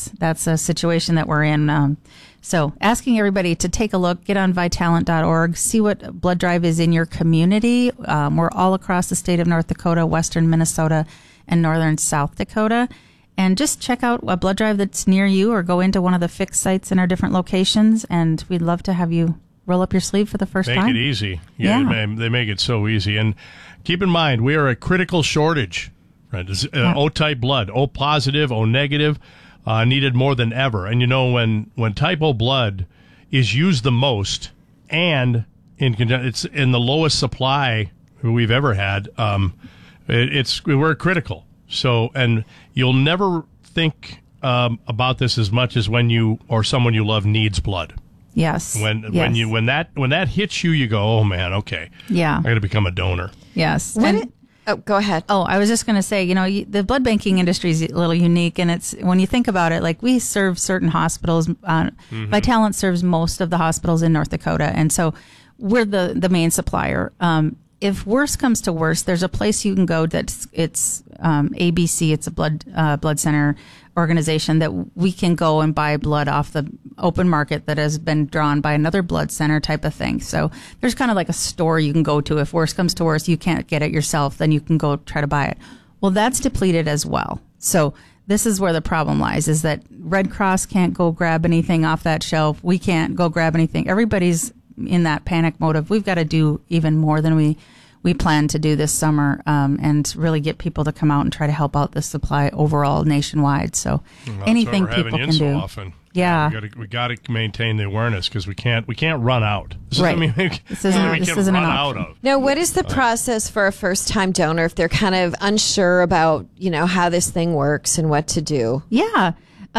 that's a situation that we're in. So asking everybody to take a look, get on Vitalant.org, see what blood drive is in your community. We're all across the state of North Dakota, western Minnesota, and northern South Dakota. And just check out a blood drive that's near you or go into one of the fixed sites in our different locations. And we'd love to have you roll up your sleeve for the first time. Make it easy. Yeah. They make it so easy. And keep in mind, we are a critical shortage. Right? O-type blood, O positive, O negative, needed more than ever. And when type O blood is used the most and it's in the lowest supply we've ever had, we're critical. So, and you'll never think about this as much as when you or someone you love needs blood. Yes. When that hits you, you go, oh man, okay. Yeah. I got to become a donor. Yes. Go ahead. Oh, I was just going to say, the blood banking industry is a little unique, and it's when you think about it, like we serve certain hospitals. Vitalant serves most of the hospitals in North Dakota, and so we're the main supplier. If worse comes to worse, there's a place you can go that's ABC. It's a blood center organization that we can go and buy blood off the open market that has been drawn by another blood center type of thing. So there's kind of like a store you can go to. If worse comes to worse, you can't get it yourself, then you can go try to buy it. Well, that's depleted as well. So this is where the problem lies, is that Red Cross can't go grab anything off that shelf. We can't go grab anything. Everybody's in that panic mode of we've got to do even more than we plan to do this summer, and really get people to come out and try to help out the supply overall nationwide. So anything people can do. Often. Yeah. We got to maintain the awareness because we can't run out. Right. This isn't an out of. Now, what is the process for a first-time donor if they're kind of unsure about, how this thing works and what to do? Yeah.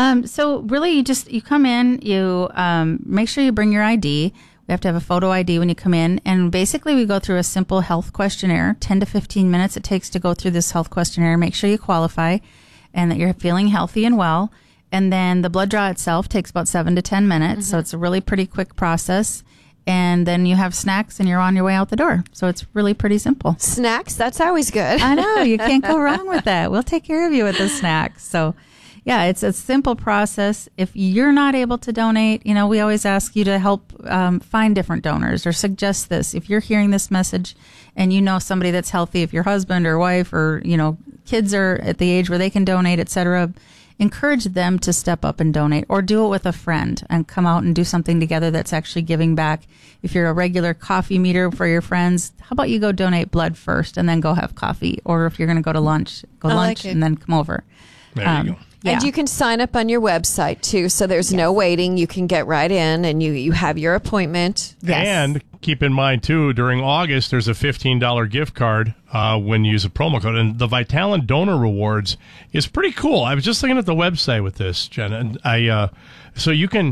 So really you come in, you make sure you bring your ID. We have to have a photo ID when you come in. And basically we go through a simple health questionnaire, 10 to 15 minutes it takes to go through this health questionnaire, make sure you qualify and that you're feeling healthy and well. And then the blood draw itself takes about 7 to 10 minutes. Mm-hmm. So it's a really pretty quick process. And then you have snacks and you're on your way out the door. So it's really pretty simple. Snacks? That's always good. I know. You can't go wrong with that. We'll take care of you with the snacks. So yeah, it's a simple process. If you're not able to donate, we always ask you to help find different donors or suggest this. If you're hearing this message and you know somebody that's healthy, if your husband or wife or, kids are at the age where they can donate, et cetera, encourage them to step up and donate or do it with a friend and come out and do something together that's actually giving back. If you're a regular coffee meter for your friends, how about you go donate blood first and then go have coffee? Or if you're going to go to lunch, lunch and then come over. There you go. Yeah. And you can sign up on your website, too, so there's no waiting. You can get right in, and you have your appointment. Yes. And keep in mind, too, during August, there's a $15 gift card when you use a promo code. And the Vitalant Donor Rewards is pretty cool. I was just looking at the website with this, Jen. And so you can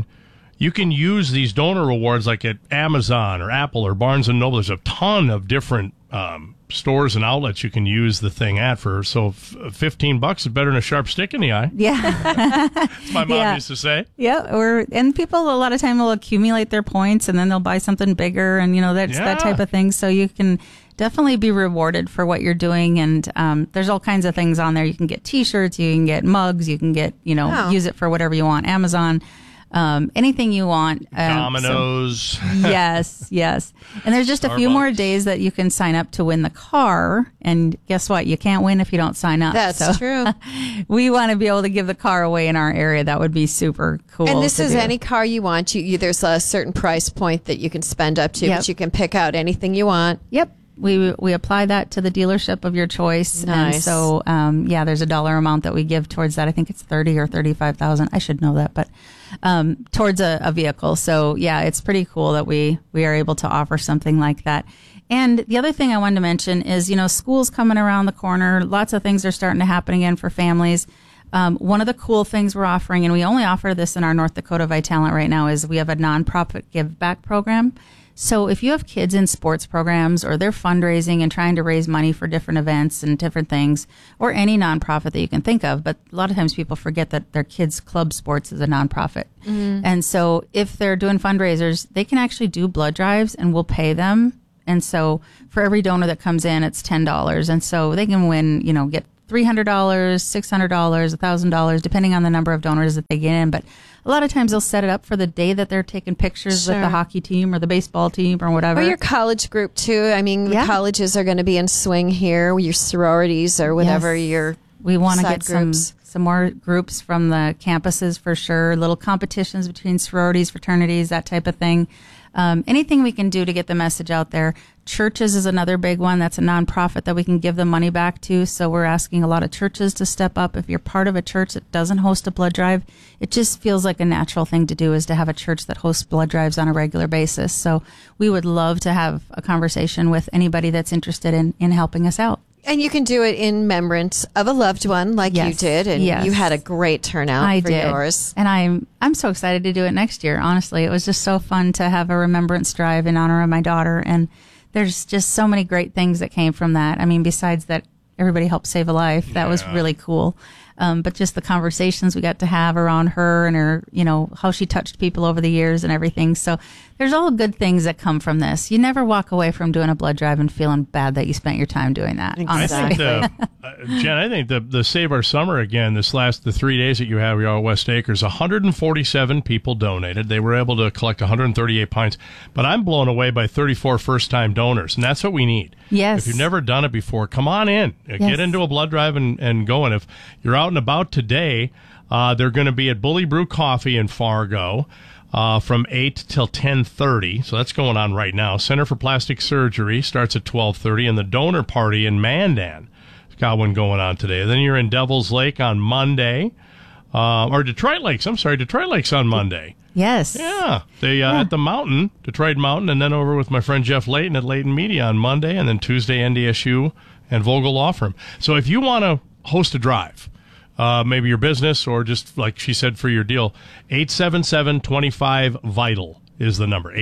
use these donor rewards like at Amazon or Apple or Barnes & Noble. There's a ton of different stores and outlets you can use the thing at for. So $15 is better than a sharp stick in the eye. Yeah. That's my mom used to say. Yeah. And people a lot of time will accumulate their points and then they'll buy something bigger and that's that type of thing. So you can definitely be rewarded for what you're doing. And there's all kinds of things on there. You can get t-shirts, you can get mugs, you can get, use it for whatever you want. Amazon. Anything you want. Dominoes. Yes. And there's just a few more days that you can sign up to win the car. And guess what? You can't win if you don't sign up. That's true. We want to be able to give the car away in our area. That would be super cool. And this is any car you want. There's a certain price point that you can spend up to, but you can pick out anything you want. Yep. We apply that to the dealership of your choice. Nice. And so, there's a dollar amount that we give towards that. I think it's $30,000 or $35,000. I should know that, but towards a vehicle. So yeah, it's pretty cool that we are able to offer something like that. And the other thing I wanted to mention is, school's coming around the corner. Lots of things are starting to happen again for families. One of the cool things we're offering, and we only offer this in our North Dakota Vitalant right now, is we have a nonprofit give back program. So if you have kids in sports programs or they're fundraising and trying to raise money for different events and different things, or any nonprofit that you can think of, but a lot of times people forget that their kids' club sports is a nonprofit. Mm-hmm. And so if they're doing fundraisers, they can actually do blood drives and we'll pay them. And so for every donor that comes in, it's $10. And so they can win, get $300, $600, $1,000, depending on the number of donors that they get in. But a lot of times they'll set it up for the day that they're taking pictures with the hockey team or the baseball team or whatever. Or your college group, too. I mean, the colleges are going to be in swing here, your sororities or whatever your We want to get groups. some more groups from the campuses for sure, little competitions between sororities, fraternities, that type of thing. Anything we can do to get the message out there. Churches is another big one. That's a nonprofit that we can give the money back to. So we're asking a lot of churches to step up. If you're part of a church that doesn't host a blood drive, it just feels like a natural thing to do is to have a church that hosts blood drives on a regular basis. So we would love to have a conversation with anybody that's interested in helping us out. And you can do it in remembrance of a loved one like you did. And you had a great turnout for yours. And I'm so excited to do it next year. Honestly, it was just so fun to have a remembrance drive in honor of my daughter. And there's just so many great things that came from that. I mean, besides that, everybody helped save a life. That was really cool. But just the conversations we got to have around her and her, how she touched people over the years and everything. So there's all good things that come from this. You never walk away from doing a blood drive and feeling bad that you spent your time doing that. Exactly. I think Jen, I think the Save Our Summer again, the 3 days that you have here at West Acres, 147 people donated. They were able to collect 138 pints. But I'm blown away by 34 first-time donors, and that's what we need. Yes. If you've never done it before, come on in. Get into a blood drive and go. And if you're out and about today, they're going to be at Bully Brew Coffee in Fargo from 8 till 10:30. So that's going on right now. Center for Plastic Surgery starts at 12:30, and the donor party in Mandan has got one going on today. Then you're in Devil's Lake on Monday, or Detroit Lakes. I'm sorry, Detroit Lakes on Monday. Yes. Yeah. They at the Mountain, Detroit Mountain, and then over with my friend Jeff Layton at Layton Media on Monday, and then Tuesday NDSU and Vogel Law Firm. So if you want to host a drive, maybe your business or just like she said for your deal, 877-25-VITAL is the number.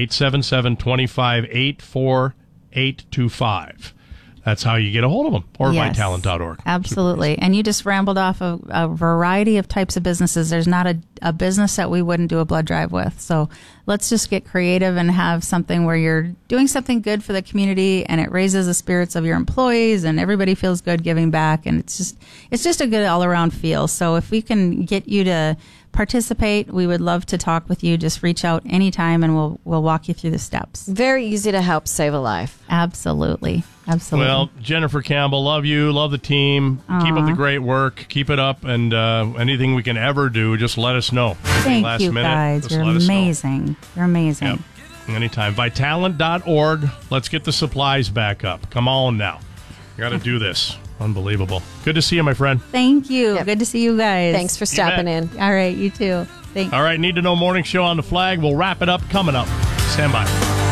877-25-84825. That's how you get a hold of them, or Vitalant.org. Absolutely. And you just rambled off a variety of types of businesses. There's not a business that we wouldn't do a blood drive with. So let's just get creative and have something where you're doing something good for the community and it raises the spirits of your employees and everybody feels good giving back. And it's just a good all around feel. So if we can get you to participate, we would love to talk with you. Just reach out anytime and we'll walk you through the steps. Very easy to help save a life. Absolutely. Well, Jennifer Campbell, love you, love the team. Keep up the great work. Keep it up, and anything we can ever do, just let us know. Thank you, guys. You're amazing. You're amazing. Yep. Anytime. Vitalant.org. Let's get the supplies back up. Come on now. You got to do this. Unbelievable. Good to see you, my friend. Thank you. Yep. Good to see you guys. Thanks for stopping in. All right, you too. Thanks. All right, Need to Know Morning Show on the Flag. We'll wrap it up coming up. Stand by.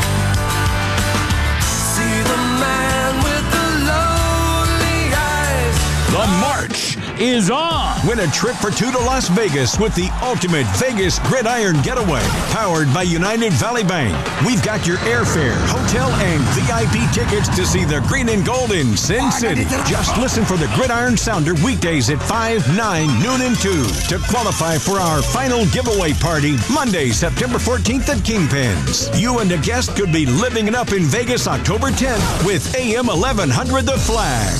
The march is on. Win a trip for two to Las Vegas with the ultimate Vegas Gridiron Getaway, powered by United Valley Bank. We've got your airfare, hotel, and VIP tickets to see the green and gold in Sin City. Just listen for the Gridiron Sounder weekdays at 5, 9, noon, and 2 to qualify for our final giveaway party Monday, September 14th at Kingpins. You and a guest could be living it up in Vegas October 10th with AM 1100 The Flag.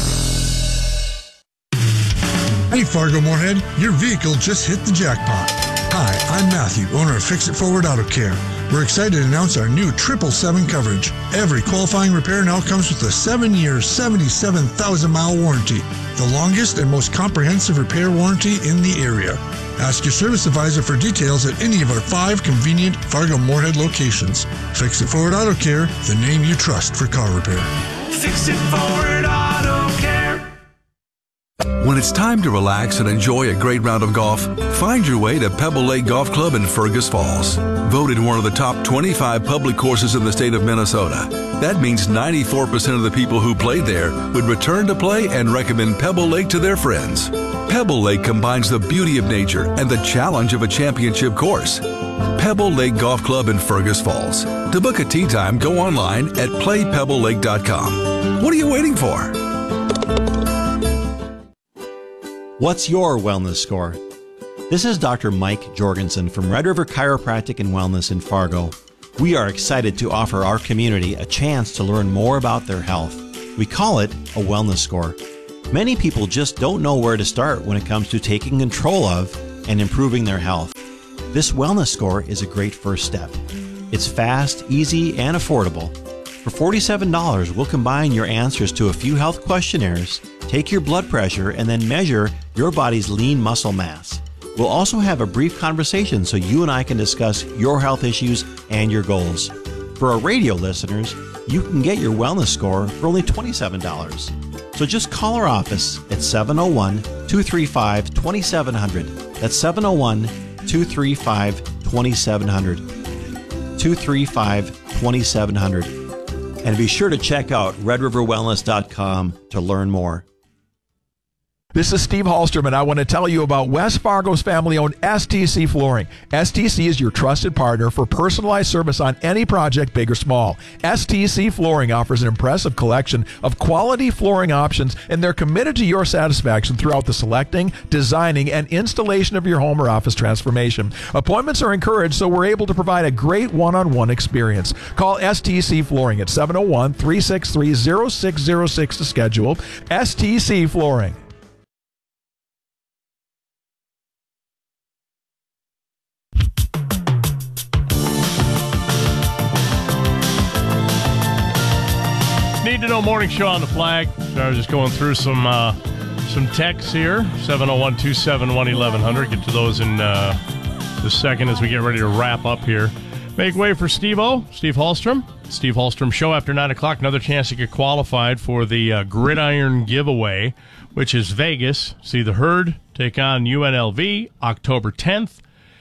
Hey Fargo Moorhead, your vehicle just hit the jackpot. Hi, I'm Matthew, owner of Fix It Forward Auto Care. We're excited to announce our new 777 coverage. Every qualifying repair now comes with a 7-year, 77,000-mile warranty, the longest and most comprehensive repair warranty in the area. Ask your service advisor for details at any of our 5 convenient Fargo Moorhead locations. Fix It Forward Auto Care, the name you trust for car repair. Fix It Forward Auto Care. When it's time to relax and enjoy a great round of golf, find your way to Pebble Lake Golf Club in Fergus Falls. Voted one of the top 25 public courses in the state of Minnesota. That means 94% of the people who played there would return to play and recommend Pebble Lake to their friends. Pebble Lake combines the beauty of nature and the challenge of a championship course. Pebble Lake Golf Club in Fergus Falls. To book a tee time, go online at playpebblelake.com. What are you waiting for? What's your wellness score? This is Dr. Mike Jorgensen from Red River Chiropractic and Wellness in Fargo. We are excited to offer our community a chance to learn more about their health. We call it a wellness score. Many people just don't know where to start when it comes to taking control of and improving their health. This wellness score is a great first step. It's fast, easy, and affordable. For $47, we'll combine your answers to a few health questionnaires, take your blood pressure, and then measure your body's lean muscle mass. We'll also have a brief conversation so you and I can discuss your health issues and your goals. For our radio listeners, you can get your wellness score for only $27. So just call our office at 701-235-2700. That's 701-235-2700. 235-2700. And be sure to check out redriverwellness.com to learn more. This is Steve Hallstrom, and I want to tell you about West Fargo's family-owned STC Flooring. STC is your trusted partner for personalized service on any project, big or small. STC Flooring offers an impressive collection of quality flooring options, and they're committed to your satisfaction throughout the selecting, designing, and installation of your home or office transformation. Appointments are encouraged, so we're able to provide a great one-on-one experience. Call STC Flooring at 701-363-0606 to schedule. STC Flooring. Need to Know Morning Show on the flag. I was just going through some texts here. 701-271-1100. Get to those in the second as we get ready to wrap up here. Make way for Steve-O, Steve Hallstrom. Steve Hallstrom Show after 9 o'clock. Another chance to get qualified for the Gridiron Giveaway, which is Vegas. See the Herd take on UNLV October 10th.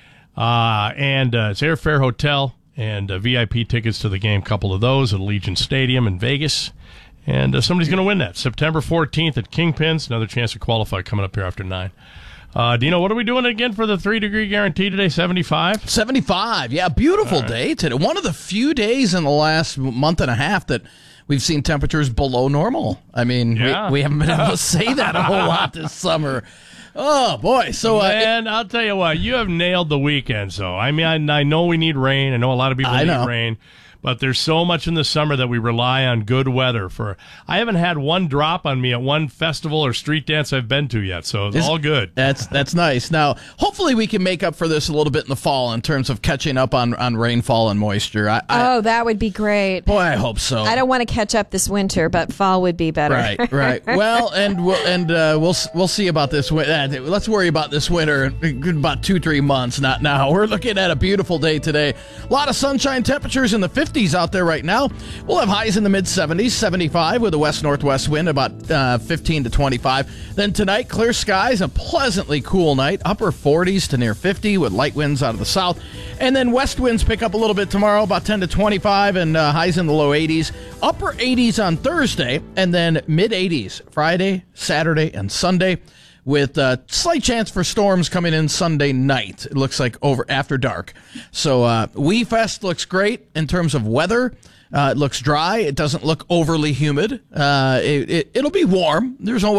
And it's airfare, hotel, and VIP tickets to the game. Couple of those at Allegiant Stadium in Vegas. And somebody's going to win that. September 14th at Kingpins. Another chance to qualify coming up here after 9. Dino, what are we doing again for the 3-degree guarantee today? 75? 75, yeah. Beautiful day today. One of the few days in the last month and a half that we've seen temperatures below normal. I mean, we haven't been able to say that a whole lot this summer. Oh, boy. So, man, I'll tell you what, you have nailed the weekend. So, I mean, I know we need rain. I know a lot of people need rain. But there's so much in the summer that we rely on good weather for. I haven't had one drop on me at one festival or street dance I've been to yet, so it's all good. That's nice. Now, hopefully we can make up for this a little bit in the fall in terms of catching up on rainfall and moisture. That would be great. Boy, I hope so. I don't want to catch up this winter, but fall would be better. Right. Well, we'll see about this. Let's worry about this winter in about 2-3 months, not now. We're looking at a beautiful day today. A lot of sunshine, temperatures in the 50s out there right now. We'll have highs in the mid-70s, 75 with a west-northwest wind, about 15 to 25. Then tonight, clear skies, a pleasantly cool night, upper 40s to near 50 with light winds out of the south. And then west winds pick up a little bit tomorrow, about 10 to 25, and highs in the low 80s. Upper 80s on Thursday, and then mid-80s Friday, Saturday, and Sunday, with a slight chance for storms coming in Sunday night. It looks like over after dark. So Wee Fest looks great in terms of weather. It looks dry. It doesn't look overly humid. It'll be warm.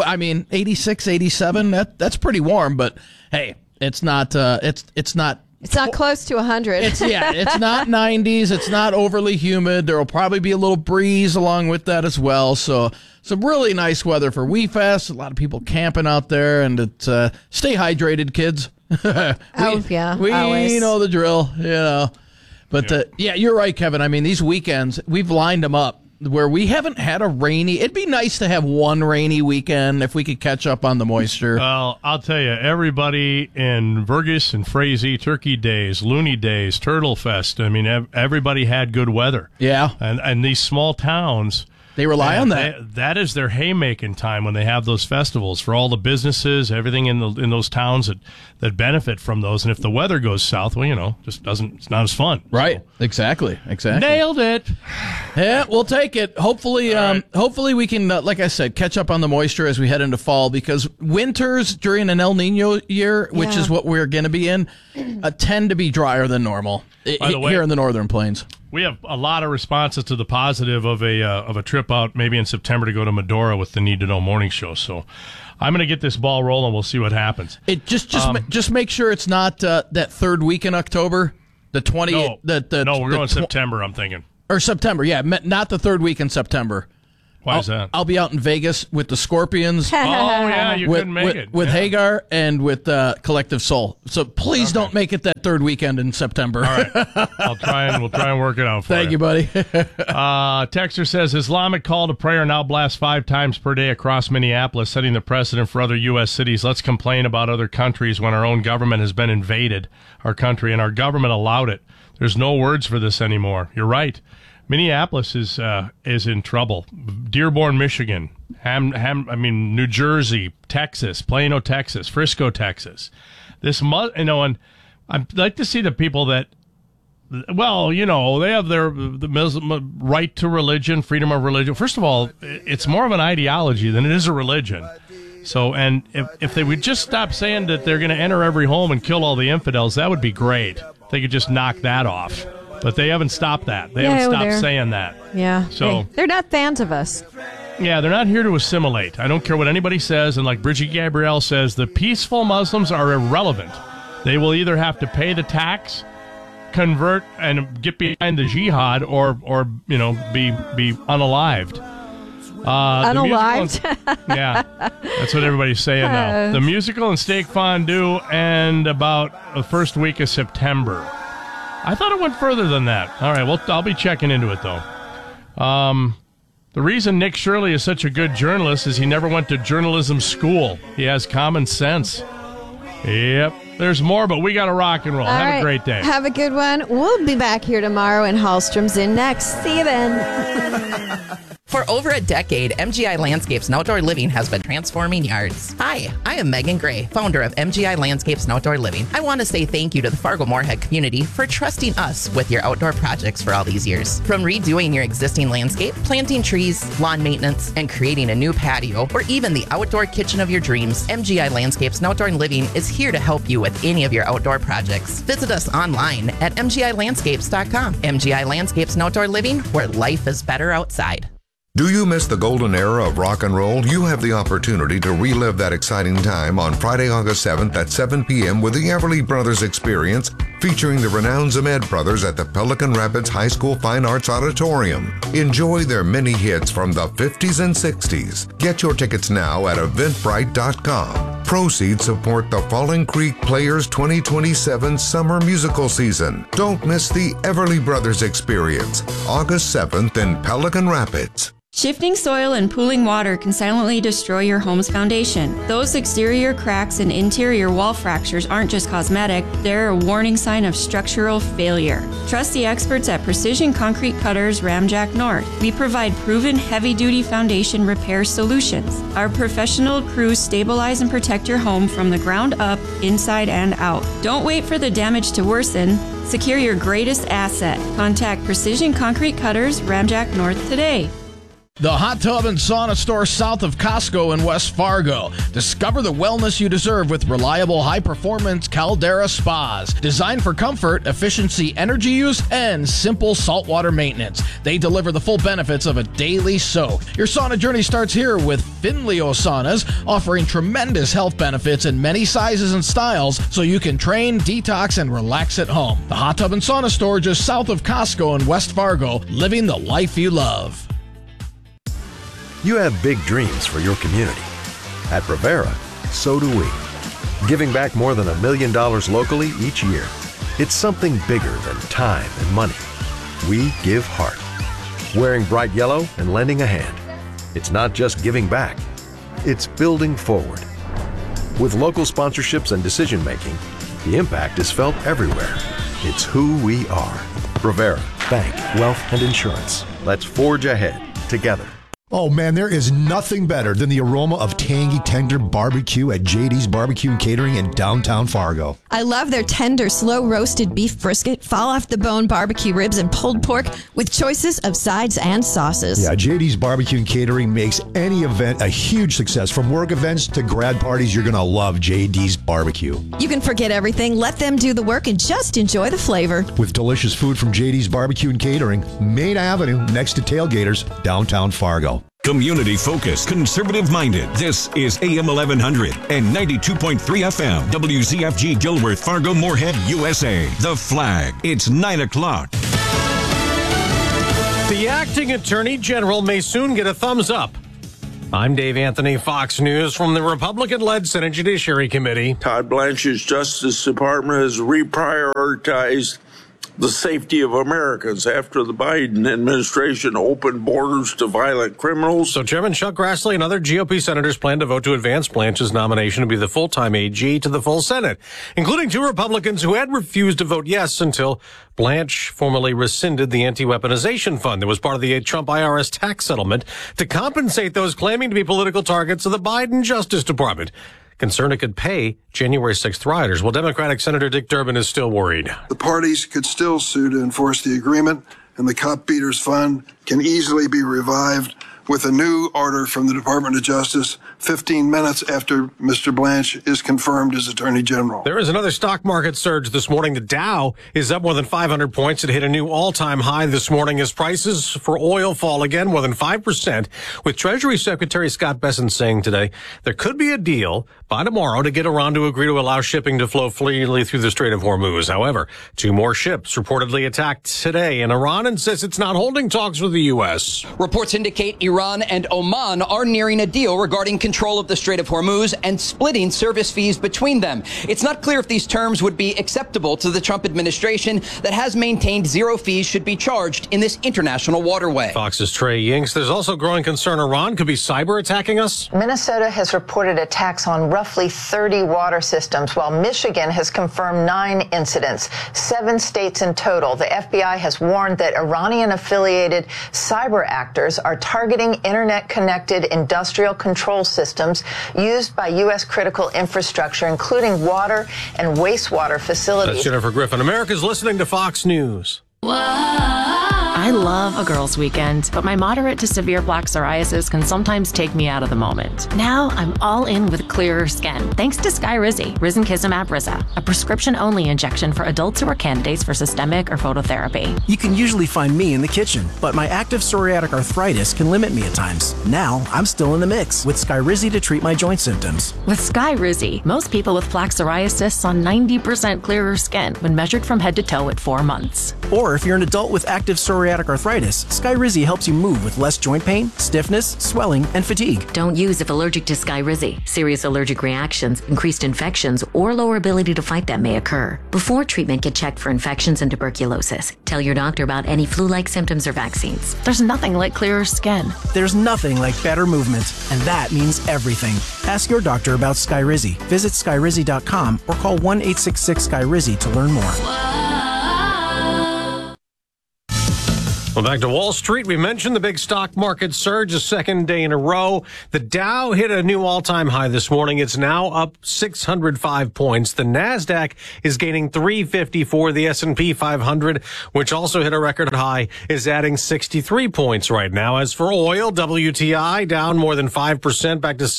86, 87. That's pretty warm. But hey, it's not. It's not. It's not close to 100. It's not 90s. It's not overly humid. There will probably be a little breeze along with that as well. So some really nice weather for Wee Fest. A lot of people camping out there, and it's stay hydrated, kids. We always know the drill, you know. But you're right, Kevin. I mean, these weekends we've lined them up where we haven't had a rainy. It'd be nice to have one rainy weekend if we could catch up on the moisture. Well, I'll tell you, everybody in Vergas and Frazee, Turkey Days, Looney Days, Turtle Fest, I mean, everybody had good weather. Yeah. And these small towns, they rely on that. That is their haymaking time when they have those festivals for all the businesses, everything in those towns that benefit from those. And if the weather goes south, well, it's not as fun. Right. So. Exactly. Nailed it. Yeah, we'll take it. Hopefully, hopefully we can, like I said, catch up on the moisture as we head into fall, because winters during an El Nino year, which is what we're going to be in, tend to be drier than normal here in the northern plains. We have a lot of responses to the positive of a trip out maybe in September to go to Medora with the Need to Know Morning Show. So I'm going to get this ball rolling. We'll see what happens. It just make sure it's not that third week in October, the 20th. No, we're going September. I'm thinking or September. Yeah, not the third week in September. Why is that? I'll be out in Vegas with the Scorpions. Oh, yeah, you couldn't make it. With Hagar and with Collective Soul. So please don't make it that third weekend in September. All right. We'll try and work it out for you. Thank you, buddy. Texter says, Islamic call to prayer now blasts 5 times per day across Minneapolis, setting the precedent for other U.S. cities. Let's complain about other countries when our own government has been invaded, our country, and our government allowed it. There's no words for this anymore. You're right. Minneapolis is in trouble. Dearborn, Michigan, New Jersey, Texas, Plano, Texas, Frisco, Texas. And I'd like to see the people that, they have the Muslim right to religion, freedom of religion. First of all, it's more of an ideology than it is a religion. So, and if they would just stop saying that they're going to enter every home and kill all the infidels, that would be great. They could just knock that off. But they haven't stopped that. They haven't stopped saying that. Yeah. So they're not fans of us. Yeah, they're not here to assimilate. I don't care what anybody says. And like Brigitte Gabriel says, the peaceful Muslims are irrelevant. They will either have to pay the tax, convert, and get behind the jihad, or be unalived. Unalived? Yeah, that's what everybody's saying now. The musical and steak fondue end about the first week of September. I thought it went further than that. All right, well, I'll be checking into it, though. The reason Nick Shirley is such a good journalist is he never went to journalism school. He has common sense. Yep. There's more, but we got to rock and roll. Have a great day. Have a good one. We'll be back here tomorrow, and Hallstrom's in next. See you then. For over a decade, MGI Landscapes and Outdoor Living has been transforming yards. Hi, I am Megan Gray, founder of MGI Landscapes and Outdoor Living. I want to say thank you to the Fargo-Moorhead community for trusting us with your outdoor projects for all these years. From redoing your existing landscape, planting trees, lawn maintenance, and creating a new patio, or even the outdoor kitchen of your dreams, MGI Landscapes and Outdoor Living is here to help you with any of your outdoor projects. Visit us online at mgilandscapes.com. MGI Landscapes and Outdoor Living, where life is better outside. Do you miss the golden era of rock and roll? You have the opportunity to relive that exciting time on Friday, August 7th at 7 p.m. with the Everly Brothers Experience, featuring the renowned Zemed Brothers at the Pelican Rapids High School Fine Arts Auditorium. Enjoy their many hits from the 50s and 60s. Get your tickets now at eventbrite.com. Proceeds support the Falling Creek Players 2027 summer musical season. Don't miss the Everly Brothers Experience, August 7th in Pelican Rapids. Shifting soil and pooling water can silently destroy your home's foundation. Those exterior cracks and interior wall fractures aren't just cosmetic, they're a warning sign of structural failure. Trust the experts at Precision Concrete Cutters Ramjack North. We provide proven heavy-duty foundation repair solutions. Our professional crews stabilize and protect your home from the ground up, inside and out. Don't wait for the damage to worsen. Secure your greatest asset. Contact Precision Concrete Cutters Ramjack North today. The Hot Tub and Sauna Store south of Costco in West Fargo. Discover the wellness you deserve with reliable, high-performance Caldera spas. Designed for comfort, efficiency, energy use, and simple saltwater maintenance. They deliver the full benefits of a daily soak. Your sauna journey starts here with Finleo Saunas, offering tremendous health benefits in many sizes and styles so you can train, detox, and relax at home. The Hot Tub and Sauna Store just south of Costco in West Fargo, living the life you love. You have big dreams for your community. At Brevera, so do we. Giving back more than $1 million locally each year. It's something bigger than time and money. We give heart. Wearing bright yellow and lending a hand. It's not just giving back, it's building forward. With local sponsorships and decision making, the impact is felt everywhere. It's who we are. Brevera, bank, wealth, and insurance. Let's forge ahead together. Oh man, there is nothing better than the aroma of tangy, tender barbecue at JD's Barbecue and Catering in downtown Fargo. I love their tender, slow-roasted beef brisket, fall-off-the-bone barbecue ribs, and pulled pork with choices of sides and sauces. Yeah, JD's Barbecue and Catering makes any event a huge success. From work events to grad parties, you're going to love JD's Barbecue. You can forget everything, let them do the work, and just enjoy the flavor. With delicious food from JD's Barbecue and Catering, Main Avenue, next to Tailgaters, downtown Fargo. Community focused, conservative minded. This is AM 1100 and 92.3 FM. WZFG Gilworth, Fargo, Moorhead, USA. The Flag. It's 9 o'clock. The acting attorney general may soon get a thumbs up. I'm Dave Anthony, Fox News from the Republican-led Senate Judiciary Committee. Todd Blanche's Justice Department has reprioritized the safety of Americans after the Biden administration opened borders to violent criminals. So Chairman Chuck Grassley and other GOP senators plan to vote to advance Blanche's nomination to be the full-time AG to the full Senate, including 2 Republicans who had refused to vote yes until Blanche formally rescinded the anti-weaponization fund that was part of the Trump IRS tax settlement to compensate those claiming to be political targets of the Biden Justice Department. Concerned it could pay January 6th rioters. Well, Democratic Senator Dick Durbin is still worried. The parties could still sue to enforce the agreement, and the Cop Beaters Fund can easily be revived with a new order from the Department of Justice 15 minutes after Mr. Blanche is confirmed as Attorney General. There is another stock market surge this morning. The Dow is up more than 500 points. It hit a new all-time high this morning as prices for oil fall again more than 5%, with Treasury Secretary Scott Bessent saying today there could be a deal by tomorrow to get Iran to agree to allow shipping to flow freely through the Strait of Hormuz. However, 2 more ships reportedly attacked today, and Iran insists it's not holding talks with the U.S. Reports indicate Iran and Oman are nearing a deal regarding control of the Strait of Hormuz and splitting service fees between them. It's not clear if these terms would be acceptable to the Trump administration that has maintained 0 fees should be charged in this international waterway. Fox's Trey Yingst. There's also growing concern Iran could be cyber attacking us. Minnesota has reported attacks on roughly 30 water systems, while Michigan has confirmed 9 incidents, 7 states in total. The FBI has warned that Iranian-affiliated cyber actors are targeting internet-connected industrial control systems used by U.S. critical infrastructure, including water and wastewater facilities. That's Jennifer Griffin. America's listening to Fox News. I love a girls' weekend, but my moderate to severe plaque psoriasis can sometimes take me out of the moment. Now I'm all in with clearer skin, thanks to Skyrizi, risankizumab Riza, a prescription-only injection for adults who are candidates for systemic or phototherapy. You can usually find me in the kitchen, but my active psoriatic arthritis can limit me at times. Now I'm still in the mix with Skyrizi to treat my joint symptoms. With Skyrizi, most people with plaque psoriasis saw 90% clearer skin when measured from head to toe at 4 months. Or if you're an adult with active psoriatic arthritis, Skyrizi helps you move with less joint pain, stiffness, swelling, and fatigue. Don't use if allergic to Skyrizi. Serious allergic reactions, increased infections, or lower ability to fight them may occur. Before treatment, get checked for infections and tuberculosis. Tell your doctor about any flu-like symptoms or vaccines. There's nothing like clearer skin. There's nothing like better movement, and that means everything. Ask your doctor about Skyrizi. Visit Skyrizi.com or call 1-866-SKYRIZI to learn more. Well, back to Wall Street. We mentioned the big stock market surge, a second day in a row. The Dow hit a new all-time high this morning. It's now up 605 points. The NASDAQ is gaining 354. The S&P 500, which also hit a record high, is adding 63 points right now. As for oil, WTI down more than 5%, back to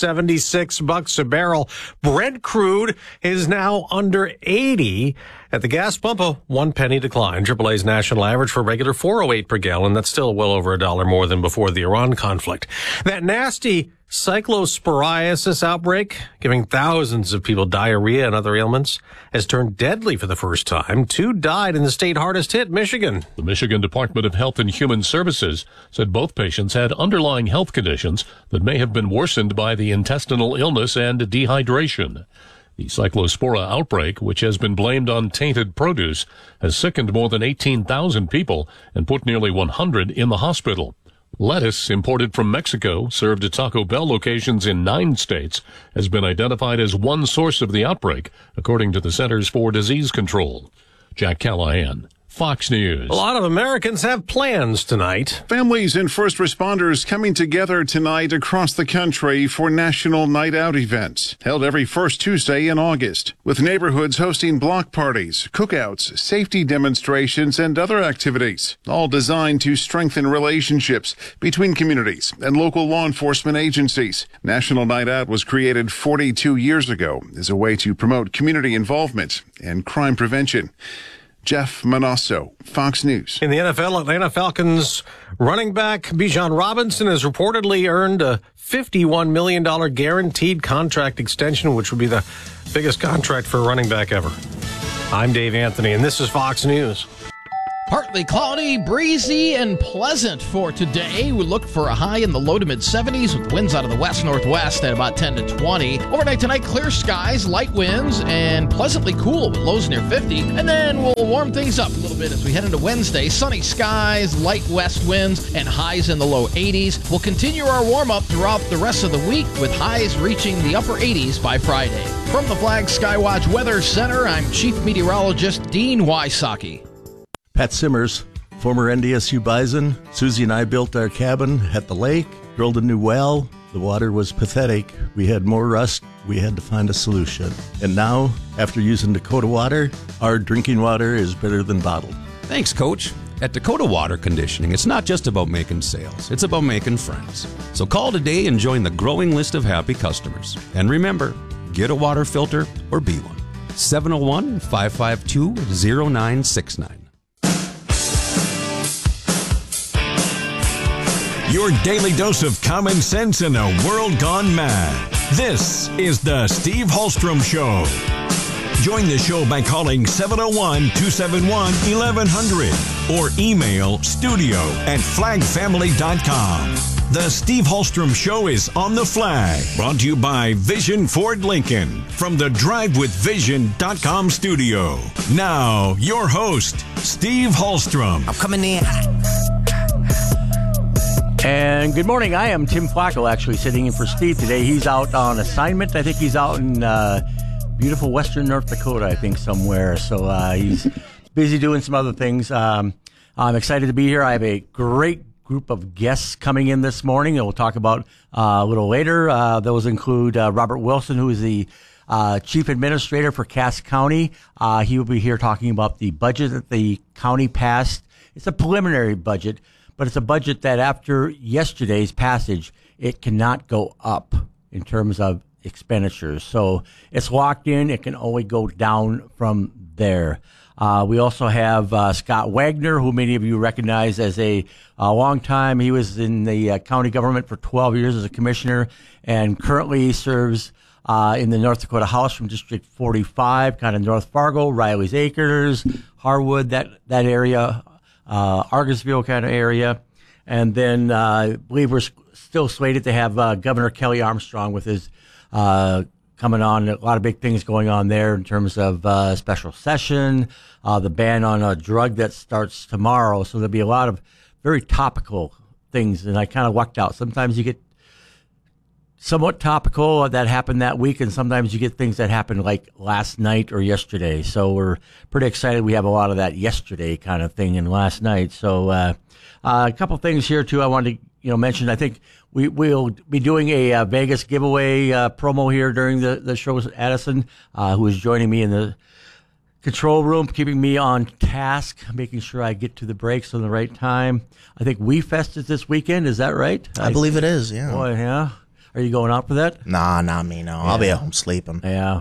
$76 a barrel. Brent crude is now under 80. At the gas pump, a 1 penny decline. AAA's national average for regular $4.08 per gallon. That's still well over $1 more than before the Iran conflict. That nasty cyclosporiasis outbreak, giving thousands of people diarrhea and other ailments, has turned deadly for the first time. 2 died in the state hardest hit, Michigan. The Michigan Department of Health and Human Services said both patients had underlying health conditions that may have been worsened by the intestinal illness and dehydration. The cyclospora outbreak, which has been blamed on tainted produce, has sickened more than 18,000 people and put nearly 100 in the hospital. Lettuce imported from Mexico, served at Taco Bell locations in 9 states, has been identified as one source of the outbreak, according to the Centers for Disease Control. Jack Callahan, Fox News. A lot of Americans have plans tonight. Families and first responders coming together tonight across the country for National Night Out events, held every first Tuesday in August, with neighborhoods hosting block parties, cookouts, safety demonstrations, and other activities, all designed to strengthen relationships between communities and local law enforcement agencies. National Night Out was created 42 years ago as a way to promote community involvement and crime prevention. Jeff Manasso, Fox News. In the NFL, Atlanta Falcons running back Bijan Robinson has reportedly earned a $51 million guaranteed contract extension, which would be the biggest contract for a running back ever. I'm Dave Anthony, and this is Fox News. Partly cloudy, breezy, and pleasant for today. We look for a high in the low to mid-70s with winds out of the west-northwest at about 10 to 20. Overnight tonight, clear skies, light winds, and pleasantly cool with lows near 50. And then we'll warm things up a little bit as we head into Wednesday. Sunny skies, light west winds, and highs in the low 80s. We'll continue our warm-up throughout the rest of the week with highs reaching the upper 80s by Friday. From the Flag Skywatch Weather Center, I'm Chief Meteorologist Dean Wysocki. Pat Simmers, former NDSU Bison. Susie and I built our cabin at the lake, drilled a new well. The water was pathetic. We had more rust. We had to find a solution. And now, after using Dakota Water, our drinking water is better than bottled. Thanks, Coach. At Dakota Water Conditioning, it's not just about making sales. It's about making friends. So call today and join the growing list of happy customers. And remember, get a water filter or be one. 701-552-0969. Your daily dose of common sense in a world gone mad. This is the Steve Hallstrom Show. Join the show by calling 701-271-1100 or email studio@flagfamily.com. The Steve Hallstrom Show is on the Flag, brought to you by Vision Ford Lincoln from the DriveWithVision.com studio. Now, your host, Steve Hallstrom. I'm coming in. And good morning. I am Tim Flacco, actually sitting in for Steve today. He's out on assignment. I think he's out in beautiful western North Dakota, I think, somewhere. So he's busy doing some other things. I'm excited to be here. I have a great group of guests coming in this morning that we'll talk about a little later. Those include Robert Wilson, who is the Chief Administrator for Cass County. He will be here talking about the budget that the county passed. It's a preliminary budget, but it's a budget that after yesterday's passage, it cannot go up in terms of expenditures. So it's locked in. It can only go down from there. We also have Scott Wagner, who many of you recognize as a long time. He was in the county government for 12 years as a commissioner and currently serves in the North Dakota House from District 45, kind of North Fargo, Riley's Acres, Harwood, that area, Argosville kind of area. And then I believe we're still slated to have Governor Kelly Armstrong with his coming on. A lot of big things going on there in terms of special session, the ban on a drug that starts tomorrow. So there'll be a lot of very topical things, and I kind of lucked out. Sometimes you get somewhat topical that happened that week, and sometimes you get things that happened like last night or yesterday. So we're pretty excited. We have a lot of that yesterday kind of thing and last night. So a couple things here too I wanted to mention. I think we'll be doing a Vegas giveaway promo here during the show. Addison, who is joining me in the control room, keeping me on task, making sure I get to the breaks on the right time. I think WeFest is this weekend. Is that right? I believe it is, yeah. Boy, yeah. Are you going out for that? Nah, not me, no. Yeah. I'll be at home sleeping. Yeah.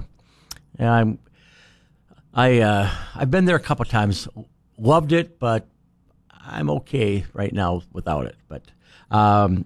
I've been there a couple times. Loved it, but I'm okay right now without it. But one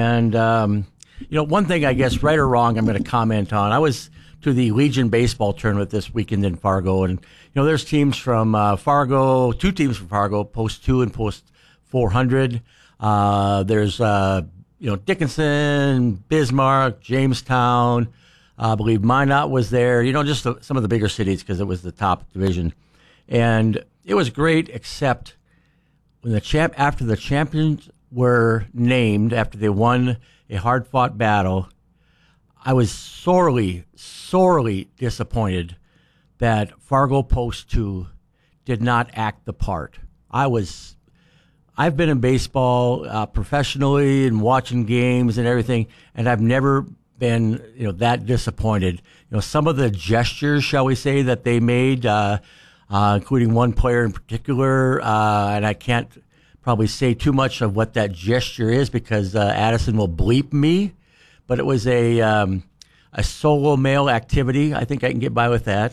thing, I guess, right or wrong, I'm going to comment on. I was to the Legion baseball tournament this weekend in Fargo, and there's teams from Fargo, two teams from Fargo, Post 2 and Post 400. There's Dickinson, Bismarck, Jamestown. I believe Minot was there. Just some of the bigger cities because it was the top division, and it was great. Except when after the champions were named, after they won a hard-fought battle, I was sorely, sorely disappointed that Fargo Post 2 did not act the part. I've been in baseball professionally and watching games and everything, and I've never been that disappointed. Some of the gestures, shall we say, that they made, including one player in particular, and I can't probably say too much of what that gesture is because Addison will bleep me, but it was a solo male activity. I think I can get by with that.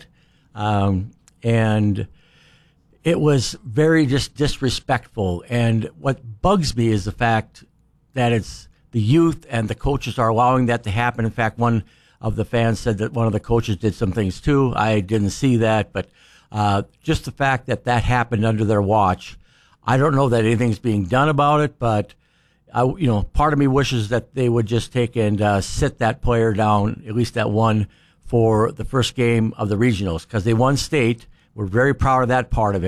And it was very just disrespectful. And what bugs me is the fact that it's the youth and the coaches are allowing that to happen. In fact, one of the fans said that one of the coaches did some things too. I didn't see that, but just the fact that happened under their watch, I don't know that anything's being done about it, but part of me wishes that they would just take and sit that player down, at least that one, for the first game of the regionals, because they won state. We're very proud of that part of it.